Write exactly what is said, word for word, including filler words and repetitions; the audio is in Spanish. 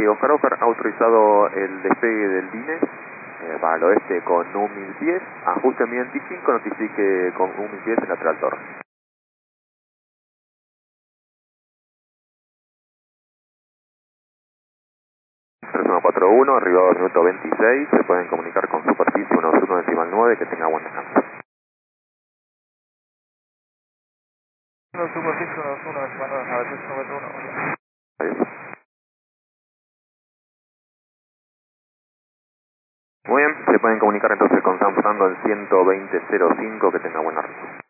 que Oscar Oscar ha autorizado el despegue del D I N E eh, para el oeste con U mil pies, ajuste mi veinticinco, notifique con U mil pies en lateral torre. tres uno cuatro uno, arribado minuto veintiséis, se pueden comunicar con superficie uno uno decimal nueve, que tenga buen descanso. uno superficie uno uno decimal nueve, a ver, tres uno cuatro uno. Adiós. Muy bien, se pueden comunicar entonces con San Fernando al ciento veinte cero cinco, que tenga buena ruta.